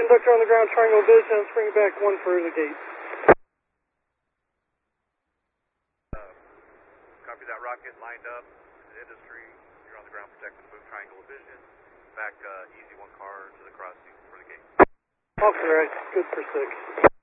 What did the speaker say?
conductor on the ground, triangle vision, spring back 1 for the gate. Copy that, Rocket, lined up, industry, you're on the ground protecting, move triangle vision, back easy 1 car to the crossing for the gate. Officer, right, good for 6.